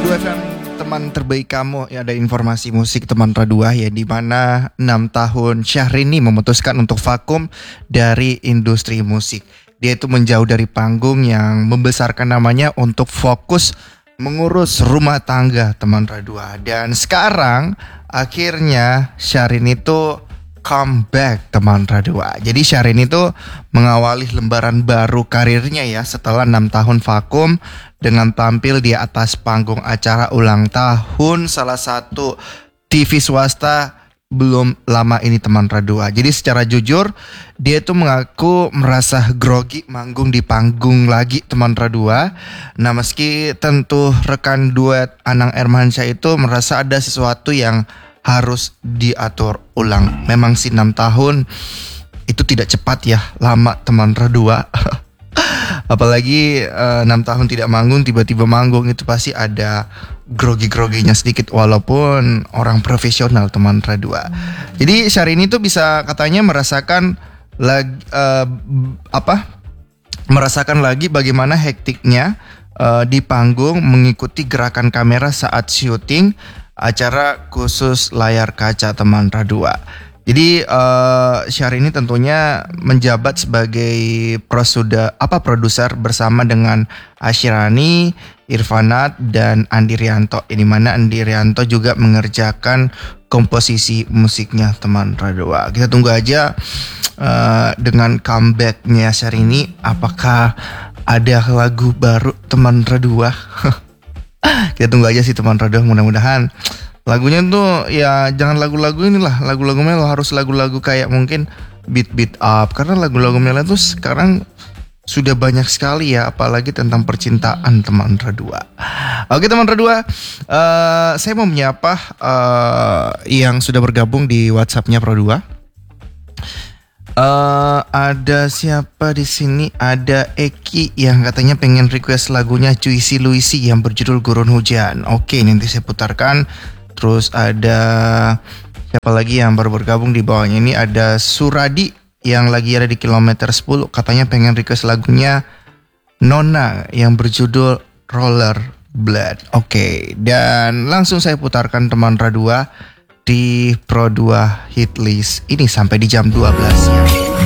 Radu FM, teman terbaik kamu. Ya, ada informasi musik teman Radu ya, di mana 6 tahun Syahrini memutuskan untuk vakum dari industri musik. Dia itu menjauh dari panggung yang membesarkan namanya untuk fokus mengurus rumah tangga teman Radu. Dan sekarang akhirnya Syahrini itu comeback teman Radu. Jadi Syahrini itu mengawali lembaran baru karirnya ya setelah 6 tahun vakum dengan tampil di atas panggung acara ulang tahun salah satu TV swasta belum lama ini teman Radu. Jadi secara jujur dia itu mengaku merasa grogi manggung di panggung lagi teman Radu. Nah, meski tentu rekan duet Anang Hermansyah itu merasa ada sesuatu yang harus diatur ulang. Memang sih 6 tahun itu tidak cepat ya, lama teman Radu. Apalagi 6 tahun tidak manggung, tiba-tiba manggung itu pasti ada grogi-groginya sedikit, walaupun orang profesional teman Radu. Jadi Syahrini itu bisa katanya merasakan merasakan lagi bagaimana hektiknya di panggung mengikuti gerakan kamera saat syuting acara khusus layar kaca teman Radu. Jadi Syahrini tentunya menjabat sebagai produser bersama dengan Asyirani, Irfanat, dan Andi Rianto. Ini mana Andi Rianto juga mengerjakan komposisi musiknya teman Radu. Kita tunggu aja dengan comebacknya Syahrini, apakah ada lagu baru teman Radu. Kita tunggu aja sih teman Radu, mudah-mudahan lagunya tuh ya jangan lagu-lagu inilah, lagu-lagu Melo, harus lagu-lagu kayak mungkin beat up, karena lagu-lagu Melo tuh sekarang sudah banyak sekali ya, apalagi tentang percintaan teman Radu. Oke teman Radu, saya mau menyapa yang sudah bergabung di WhatsApp-nya Pro 2. Ada siapa di sini? Ada Eki yang katanya pengen request lagunya Juicy Luisi yang berjudul Gurun Hujan. Oke, nanti saya putarkan. Terus ada siapa lagi yang baru bergabung di bawahnya ini? Ada Suradi yang lagi ada di kilometer 10, katanya pengen request lagunya Nona yang berjudul Roller Blood. Oke, dan langsung saya putarkan teman Radu di Pro 2 Hit List ini sampai di jam 12 ya.